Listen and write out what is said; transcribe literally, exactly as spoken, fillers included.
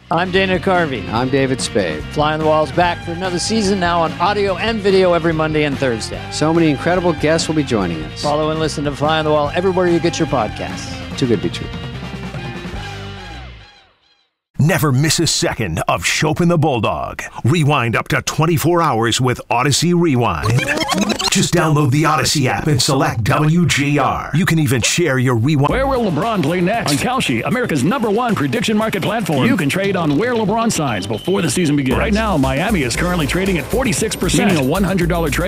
I'm Dana Carvey. I'm David Spade. Fly on the Wall's back for another season, now on audio and video every Monday and Thursday. So many incredible guests will be joining us. Follow and listen to Fly on the Wall everywhere you get your podcasts. Too good to be true. Never miss a second of Chopin the Bulldog. Rewind up to twenty-four hours with Odyssey Rewind. Just download the Odyssey app and select W G R. You can even share your rewind. Where will LeBron play next? On Kalshi, America's number one prediction market platform. You can trade on where LeBron signs before the season begins. Right now, Miami is currently trading at forty-six percent, meaning a one hundred dollars trade